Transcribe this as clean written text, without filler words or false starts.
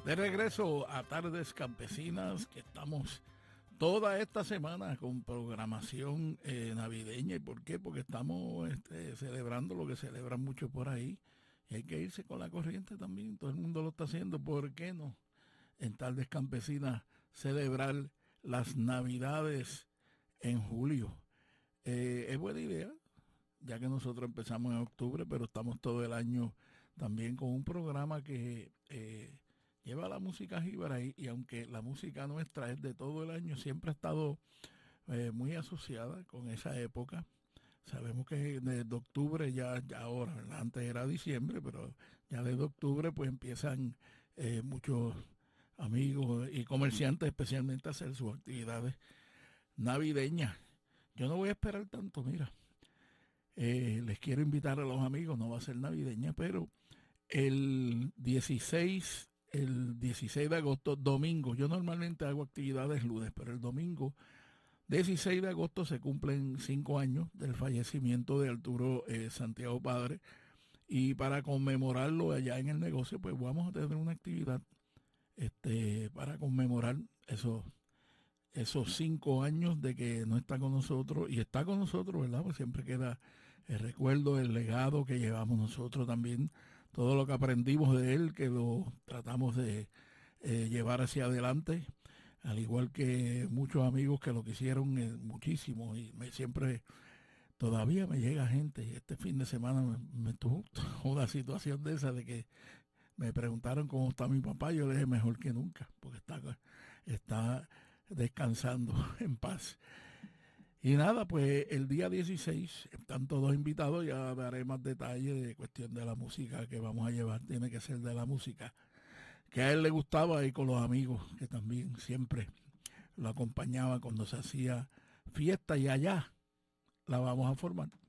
De regreso a Tardes Campesinas, que estamos toda esta semana con programación navideña. ¿Y por qué? Porque estamos celebrando lo que celebran mucho por ahí. Y hay que irse con la corriente también. Todo el mundo lo está haciendo. ¿Por qué no? En Tardes Campesinas celebrar las Navidades en julio. Es buena idea, ya que nosotros empezamos en octubre, pero estamos todo el año también con un programa que lleva la música jíbara y aunque la música nuestra es de todo el año, siempre ha estado muy asociada con esa época. Sabemos que desde octubre ya ahora, ¿verdad? Antes era diciembre, pero ya desde octubre pues empiezan muchos amigos y comerciantes especialmente a hacer sus actividades navideñas. Yo no voy a esperar tanto, mira. Les quiero invitar a los amigos, no va a ser navideña, pero el 16 de agosto, domingo, yo normalmente hago actividades lunes, pero el domingo 16 de agosto se cumplen 5 años del fallecimiento de Arturo Santiago Padre, y para conmemorarlo allá en el negocio, pues vamos a tener una actividad para conmemorar esos 5 años de que no está con nosotros, y está con nosotros, ¿verdad? Pues siempre queda el recuerdo, el legado que llevamos nosotros también, todo lo que aprendimos de él, que lo tratamos de llevar hacia adelante, al igual que muchos amigos que lo quisieron muchísimo, y siempre, todavía me llega gente. Este fin de semana me tuvo una situación de esa, de que me preguntaron cómo está mi papá. Yo le dije mejor que nunca, porque está descansando en paz. Y nada, pues el día 16 están todos invitados. Ya daré más detalles de cuestión de la música que vamos a llevar. Tiene que ser de la música que a él le gustaba, y con los amigos que también siempre lo acompañaba cuando se hacía fiesta, y allá la vamos a formar.